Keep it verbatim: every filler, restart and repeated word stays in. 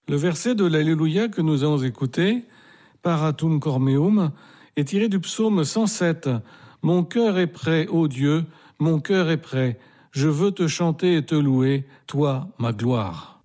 Le verset de l'Alléluia que nous allons écouter, Paratum Cormeum, est tiré du psaume cent sept. Mon cœur est prêt, ô Dieu, mon cœur est prêt. Je veux te chanter et te louer, toi, ma gloire.